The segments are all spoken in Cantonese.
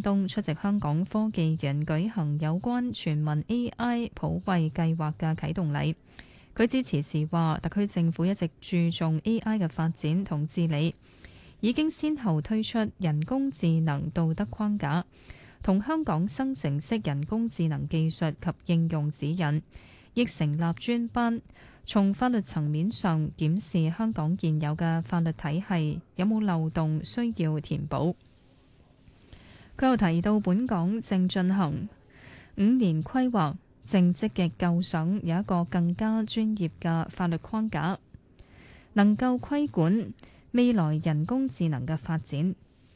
東出席香港科技園舉行有關全民 AI 普惠計劃嘅啟動禮。佢致辭時話，特區政府一直注重 AI 嘅發展同治理，已經先後推出人工智能道德框架同香港生成式人工智能技術及應用指引，亦成立專班，從法律層面上檢視香港現有嘅法律體系有冇漏洞需要填補。佢又提到，本港正進行5年規劃，正積極構想有一個更加專業嘅法律框架，能夠規管未來人工智能嘅發展。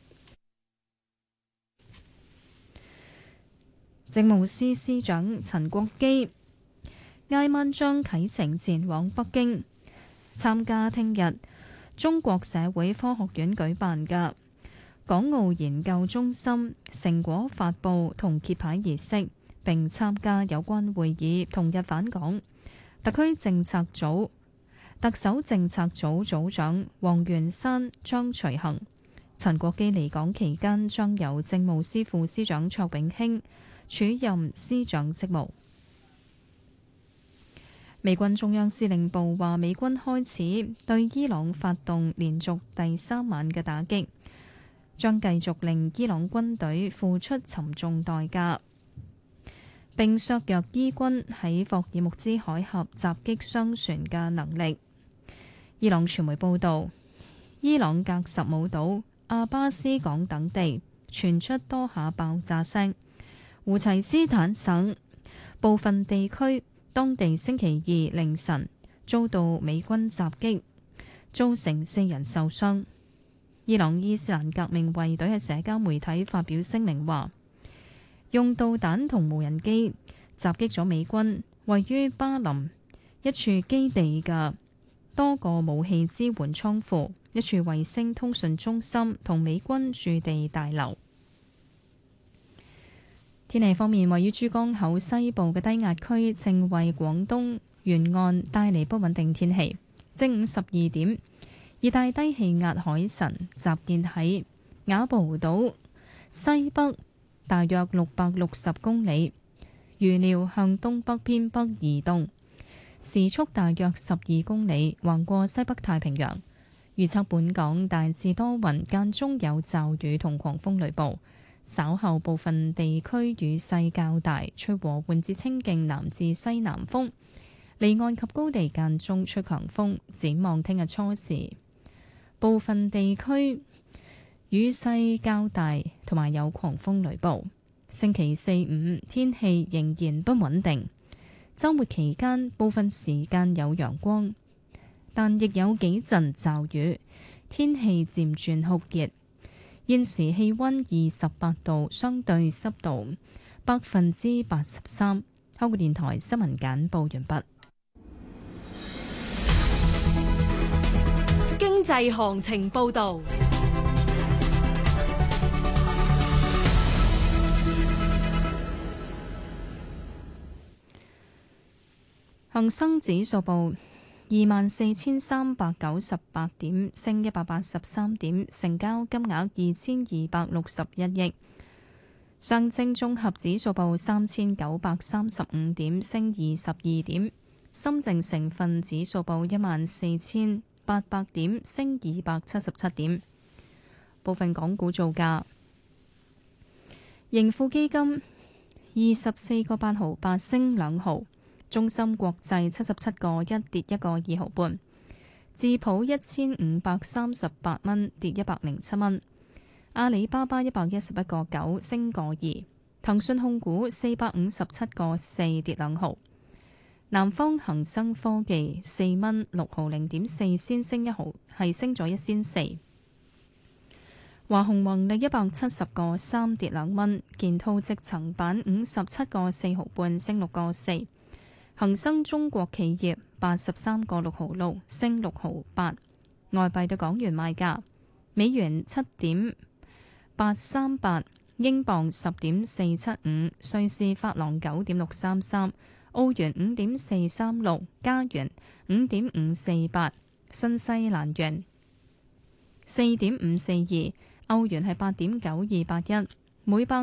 政務司司長陳國基挨晚將啟程前往北京，參加聽日中國社會科學院舉辦嘅港澳研究中心成果發布同揭牌儀式，並參加有關會議。同日返港。特首政策組組長黃元山將隨行。陳國基離港期間將由政務司副司長卓永興署任司長職務。美軍中央司令部話，美軍開始對伊朗發動連續第3晚嘅打擊，將繼續令伊朗軍隊付出沉重代價，並削弱伊軍喺霍爾木茲海峽襲擊商船嘅能力。伊朗傳媒報導，伊朗格什姆島、阿巴斯港等地傳出多下爆炸聲。胡齊斯坦省部分地區當地星期二凌晨遭到美軍襲擊，造成4人受傷。伊朗伊斯蘭革命衛隊喺社交媒體發表聲明話，用導彈同無人機襲擊咗美軍位於巴林一處基地嘅多個武器支援倉庫、一處衛星通訊中心同美軍駐地大樓。天氣方面，位於珠江口西部嘅低壓區正為廣東沿岸帶嚟不穩定天氣。正午12點，熱帶低氣壓海神集結喺雅寶島西北大約660公里，預料向東北偏北移動，時速大約12公里，橫過西北太平洋。預測本港大致多雲，間中有驟雨同狂風雷暴。稍後部分地區雨勢較大，吹和緩至清勁南至西南風，離岸及高地間中吹強風。展望聽日初時，部分地區雨勢較大，同埋有狂風雷暴。星期四五天氣仍然不穩定，週末期間部分時間有陽光，但亦有幾陣驟雨，天氣漸轉酷熱。現時氣溫28度，相對濕度83%。香港電台新聞簡報完畢。 經濟行情報道。 恒生指數報24,398點，升183點，成交金額2261億。上證綜合指數報3,935點，升22點。深證成分指數報14,800點，升277點。部分港股造價：盈富基金24個8毫8升2毫。中芯國際77個1跌1個2毫半，智普1538蚊跌107蚊，阿里巴巴111個9升個2，騰訊控股457個4跌2毫，南方恒生科技4蚊6毫0.4先升1毫，係升咗1仙4。華虹宏利170個3跌2蚊，建滔積層板57個4毫半升6個4。恒生中國企業83個6毫6升6毫8。外幣對港元賣價：美元7.838，英鎊10.475，瑞士法郎9.633，澳元5.436，加元5.548，新西蘭元4.542，歐元係8.9281，每百